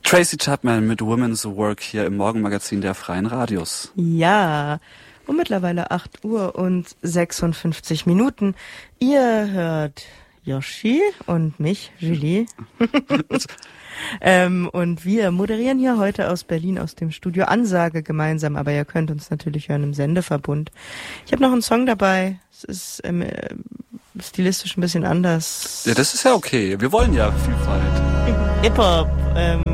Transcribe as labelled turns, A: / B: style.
A: Tracy Chapman mit Women's Work hier im Morgenmagazin der Freien Radios.
B: Ja, um mittlerweile 8 Uhr und 56 Minuten. Ihr hört Yoshi und mich, Julie. Und wir moderieren hier heute aus Berlin aus dem Studio Ansage gemeinsam, aber ihr könnt uns natürlich hören im Sendeverbund. Ich habe noch einen Song dabei. Es ist stilistisch ein bisschen anders.
A: Ja, das ist ja okay. Wir wollen ja Vielfalt.
B: Hip-Hop.